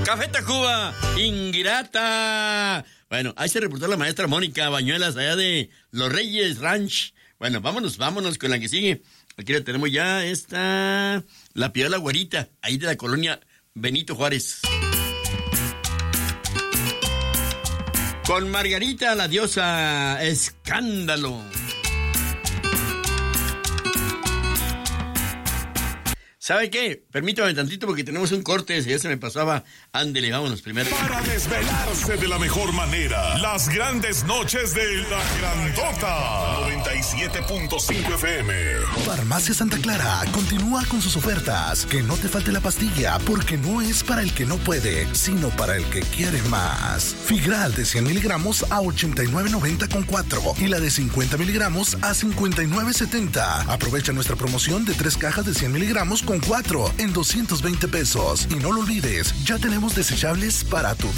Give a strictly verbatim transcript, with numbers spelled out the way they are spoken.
Café Tacuba, ingrata. Bueno, ahí se reportó la maestra Mónica Bañuelas, allá de Los Reyes Ranch. Bueno, vámonos, vámonos con la que sigue. Aquí la tenemos ya, esta, la Piola Güerita, ahí de la colonia Benito Juárez. Con Margarita, la diosa Escándalo. ¿Sabe qué? Permítame tantito porque tenemos un corte, si ya se me pasaba. Ándele, vámonos primero. Para desvelarse de la mejor manera, las grandes noches de La Grandota. noventa y siete punto cinco F M. Farmacia Santa Clara continúa con sus ofertas. Que no te falte la pastilla, porque no es para el que no puede, sino para el que quiere más. Figral de cien miligramos a ochenta y nueve noventa con cuatro y la de cincuenta miligramos a cincuenta y nueve setenta. Aprovecha nuestra promoción de tres cajas de cien miligramos con cuatro en doscientos veinte pesos. Y no lo olvides, ya tenemos desechables para tu